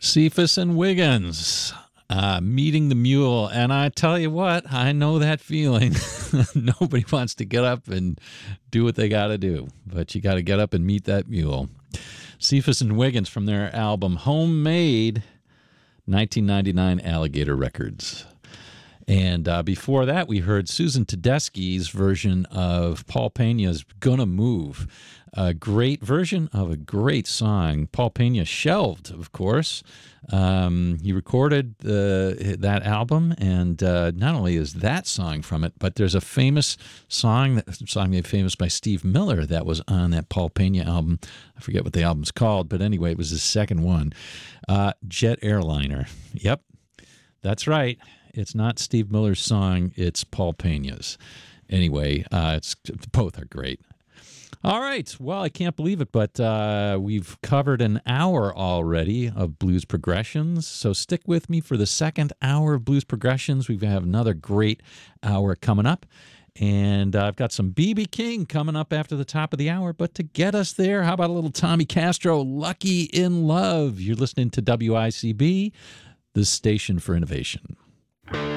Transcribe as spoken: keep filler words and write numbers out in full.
Cephas and Wiggins, uh, Meeting the Mule. And I tell you what, I know that feeling. Nobody wants to get up and do what they got to do, but you got to get up and meet that mule. Cephas and Wiggins from their album Homemade, nineteen ninety-nine, Alligator Records. And uh, before that, we heard Susan Tedeschi's version of Paul Pena's Gonna Move, a great version of a great song. Paul Pena shelved, of course. Um, he recorded uh, that album, and uh, not only is that song from it, but there's a famous song, that song made famous by Steve Miller that was on that Paul Pena album. I forget what the album's called, but anyway, it was his second one. Uh, Jet Airliner. Yep, that's right. It's not Steve Miller's song, it's Paul Pena's. Anyway, uh, it's both are great. All right, well, I can't believe it, but uh, we've covered an hour already of Blues Progressions, so stick with me for the second hour of Blues Progressions. We have another great hour coming up, and uh, I've got some B B King coming up after the top of the hour, but to get us there, how about a little Tommy Castro, Lucky in Love? You're listening to W I C B, the station for innovation.